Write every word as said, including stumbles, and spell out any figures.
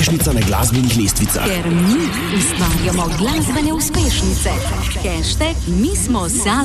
uspešnica na glasbenih lestvicah. Ker mi ustvarjamo glasbene uspešnice. Hashtag mi smo Salto.